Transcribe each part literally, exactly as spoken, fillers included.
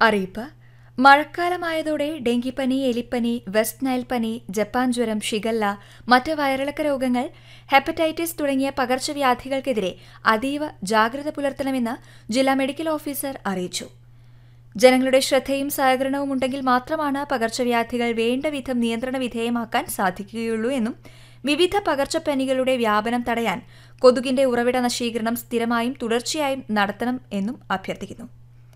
അറിയിപ്പ്. മഴക്കാലമായതോടെ ഡെങ്കിപ്പനി, എലിപ്പനി, വെസ്റ്റ് നൈൽ പനി, ജപ്പാൻ ജ്വരം, ഷിഗല്ല, മറ്റ് വയറിളക്ക രോഗങ്ങൾ, ഹെപ്പറ്റൈറ്റിസ് തുടങ്ങിയ പകർച്ചവ്യാധികൾക്കെതിരെ അതീവ ജാഗ്രത പുലർത്തണമെന്ന് ജില്ലാ മെഡിക്കൽ ഓഫീസർ അറിയിച്ചു. ജനങ്ങളുടെ ശ്രദ്ധയും സഹകരണവും ഉണ്ടെങ്കിൽ മാത്രമാണ് പകർച്ചവ്യാധികൾ വേണ്ടവിധം നിയന്ത്രണ വിധേയമാക്കാൻ സാധിക്കുകയുള്ളൂ എന്നും വിവിധ പകർച്ചപ്പനികളുടെ വ്യാപനം തടയാൻ കൊതുകിന്റെ ഉറവിട നശീകരണം സ്ഥിരമായും തുടർച്ചയായും നടത്തണം എന്നും അഭ്യർത്ഥിക്കുന്നു.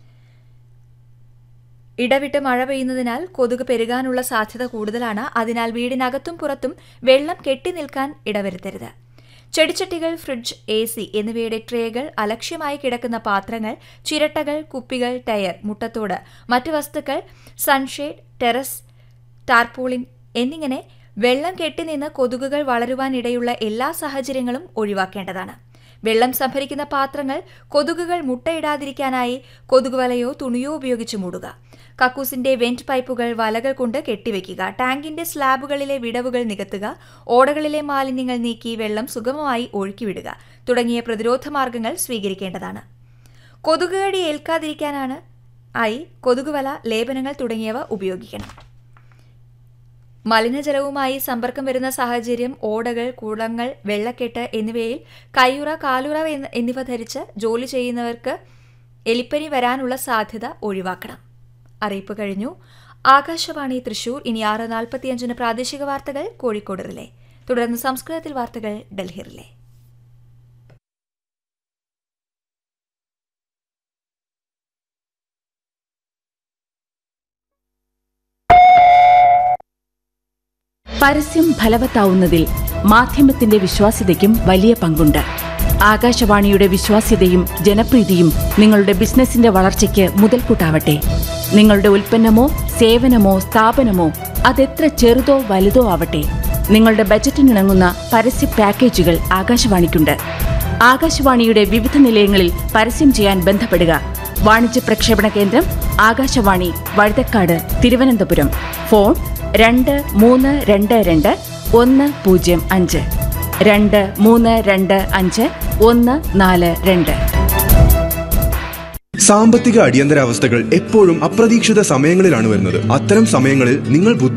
ഇടവിട്ട് മഴ പെയ്യുന്നതിനാൽ കൊതുക് പെരുകാനുള്ള സാധ്യത കൂടുതലാണ്. അതിനാൽ വീടിനകത്തും പുറത്തും വെള്ളം കെട്ടിനിൽക്കാൻ ഇടവരുത്തരുത്. ചെടിച്ചട്ടികൾ, ഫ്രിഡ്ജ്, എ സി എന്നിവയുടെ ട്രേകൾ, അലക്ഷ്യമായി കിടക്കുന്ന പാത്രങ്ങൾ, ചിരട്ടകൾ, കുപ്പികൾ, ടയർ, മുട്ടത്തോട്, മറ്റ് വസ്തുക്കൾ, സൺഷെയ്ഡ്, ടെറസ്, ടാർപോളിൻ എന്നിങ്ങനെ വെള്ളം കെട്ടിനിന്ന് കൊതുകുകൾ വളരുവാനിടയുള്ള എല്ലാ സാഹചര്യങ്ങളും ഒഴിവാക്കേണ്ടതാണ്. വെള്ളം സംഭരിക്കുന്ന പാത്രങ്ങൾ കൊതുകുകൾ മുട്ടയിടാതിരിക്കാനായി കൊതുകുവലയോ തുണിയോ ഉപയോഗിച്ച് മൂടുക. കക്കൂസിന്റെ വെന്റ് പൈപ്പുകൾ വലകൾ കൊണ്ട് കെട്ടിവെക്കുക. ടാങ്കിന്റെ സ്ലാബുകളിലെ വിടവുകൾ നികത്തുക. ഓടകളിലെ മാലിന്യങ്ങൾ നീക്കി വെള്ളം സുഗമമായി ഒഴുക്കിവിടുക തുടങ്ങിയ പ്രതിരോധ മാർഗങ്ങൾ സ്വീകരിക്കേണ്ടതാണ്. കൊതുകുകടി ഏൽക്കാതിരിക്കാനാണ് ആയി കൊതുകുവല, ലേപനങ്ങൾ തുടങ്ങിയവ ഉപയോഗിക്കണം. മലിനജലവുമായി സമ്പർക്കം വരുന്ന സാഹചര്യം, ഓടകൾ, കുളങ്ങൾ, വെള്ളക്കെട്ട് എന്നിവയിൽ കയ്യുറ, കാലുറ എന്നിവ ധരിച്ച് ജോലി ചെയ്യുന്നവർക്ക് എലിപ്പനി വരാനുള്ള സാധ്യത ഒഴിവാക്കണം. അറിയിപ്പ് കഴിഞ്ഞു. ആകാശവാണി തൃശൂർ. ഇനി ആറ് നാൽപ്പത്തിയഞ്ചിന് പ്രാദേശിക വാർത്തകൾ കോഴിക്കോട് റിലേ. തുടർന്ന് സംസ്കൃതത്തിൽ വാർത്തകൾ ഡൽഹി റിലേ. പരസ്യം ഫലവത്താവുന്നതിൽ മാധ്യമത്തിന്റെ വിശ്വാസ്യതയ്ക്കും വലിയ പങ്കുണ്ട്. ആകാശവാണിയുടെ വിശ്വാസ്യതയും ജനപ്രീതിയും നിങ്ങളുടെ ബിസിനസിന്റെ വളർച്ചയ്ക്ക് മുതൽക്കൂട്ടാവട്ടെ. നിങ്ങളുടെ ഉൽപ്പന്നമോ സേവനമോ സ്ഥാപനമോ അതെത്ര ചെറുതോ വലുതോ ആവട്ടെ, നിങ്ങളുടെ ബജറ്റിനിണങ്ങുന്ന പരസ്യ പാക്കേജുകൾ ആകാശവാണിക്കുണ്ട്. ആകാശവാണിയുടെ വിവിധ നിലയങ്ങളിൽ പരസ്യം ചെയ്യാൻ ബന്ധപ്പെടുക. വാണിജ്യ പ്രക്ഷേപണ കേന്ദ്രം ആകാശവാണി, വഴുതക്കാട്, തിരുവനന്തപുരം. ഫോൺ രണ്ട് മൂന്ന് രണ്ട് രണ്ട് ഒന്ന് പൂജ്യം അഞ്ച് രണ്ട് മൂന്ന് രണ്ട് അഞ്ച് ഒന്ന് നാല് രണ്ട്. സാമ്പത്തിക അടിയന്തരാവസ്ഥകൾ എപ്പോഴും അപ്രതീക്ഷിത സമയങ്ങളിലാണ് വരുന്നത്. അത്തരം സമയങ്ങളിൽ നിങ്ങൾ